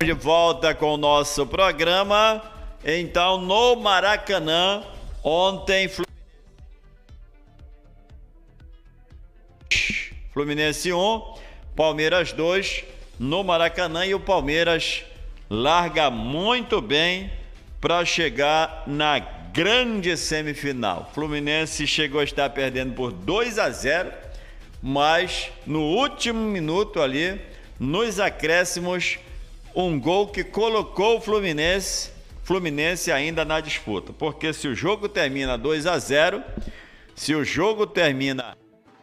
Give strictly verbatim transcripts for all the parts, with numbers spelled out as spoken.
De volta com o nosso programa. Então, no Maracanã, ontem Fluminense um, Palmeiras dois no Maracanã, e o Palmeiras larga muito bem para chegar na grande semifinal. Fluminense chegou a estar perdendo por dois a zero, mas no último minuto ali, nos acréscimos, um gol que colocou o Fluminense, Fluminense ainda na disputa. Porque se o jogo termina dois a zero, se o jogo termina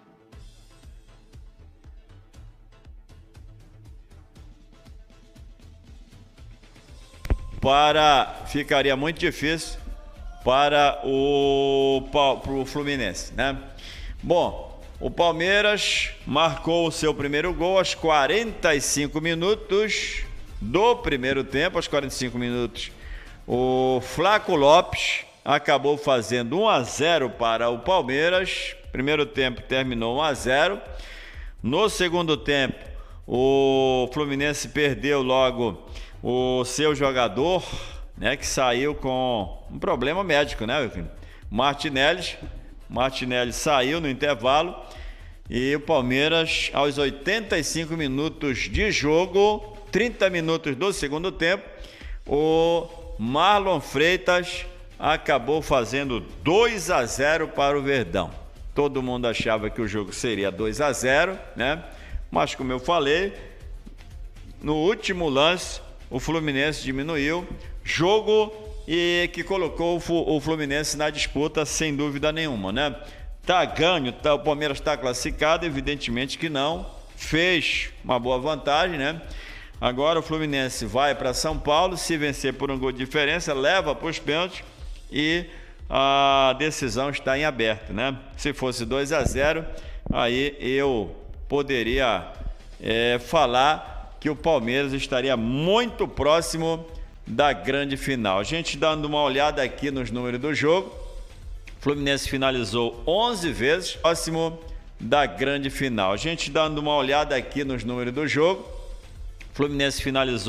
para ficaria muito difícil para o, para o Fluminense, né? Bom, o Palmeiras marcou o seu primeiro gol aos quarenta e cinco minutos do primeiro tempo. Aos quarenta e cinco minutos, o Flaco Lopes acabou fazendo um a zero para o Palmeiras. Primeiro tempo terminou um a zero. No segundo tempo, o Fluminense perdeu logo o seu jogador, né, que saiu com um problema médico, né, Martinelli. Martinelli saiu no intervalo e o Palmeiras, aos oitenta e cinco minutos de jogo, trinta minutos do segundo tempo, o Marlon Freitas acabou fazendo dois a zero para o Verdão. Todo mundo achava que o jogo seria dois a zero, né? Mas, como eu falei, no último lance, o Fluminense diminuiu. Jogo e que colocou o Fluminense na disputa, sem dúvida nenhuma, né? Tá ganho, tá, o Palmeiras está classificado? Evidentemente que não. Fez uma boa vantagem, né? Agora o Fluminense vai para São Paulo, se vencer por um gol de diferença, leva para os pênaltis e a decisão está em aberto, né? Se fosse dois a zero, aí eu poderia é, falar que o Palmeiras estaria muito próximo da grande final. A gente dando uma olhada aqui nos números do jogo, o Fluminense finalizou onze vezes, próximo da grande final. A gente dando uma olhada aqui nos números do jogo, o Fluminense finalizou